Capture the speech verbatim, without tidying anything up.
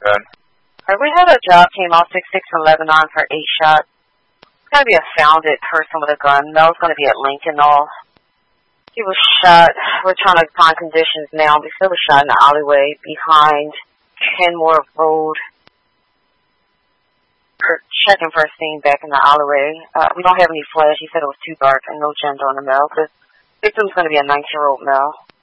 ten. Alright, we had a job team off six six in Lebanon for eight shot. It's going to be a founded person with a gun. Mel's going to be at Lincoln all. He was shot. We're trying to find conditions now. He still was shot in the alleyway behind Kenmore Road. We're checking for a scene back in the alleyway. Uh, we don't have any flash. He said it was too dark and no gender on the male. The victim's going to be a nineteen-year-old male.